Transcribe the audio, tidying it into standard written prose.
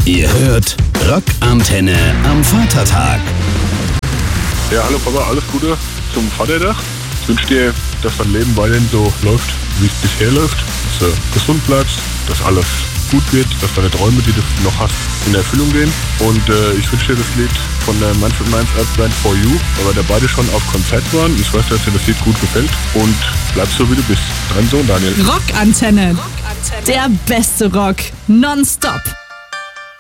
Ihr hört Rockantenne am Vatertag. Ja, hallo Papa, alles Gute zum Vatertag. Ich wünsche dir, dass dein Leben weiterhin so läuft, wie es bisher läuft. Dass du gesund bleibst, dass alles gut wird, dass deine Träume, die du noch hast, in Erfüllung gehen. Und ich wünsche dir das Lied von der Manfred Mann's Band For You, weil wir da beide schon auf Konzert waren. Ich weiß, dass dir das Lied gut gefällt. Und bleib so, wie du bist. Dein Sohn Daniel. Rockantenne. Der beste Rock. Nonstop.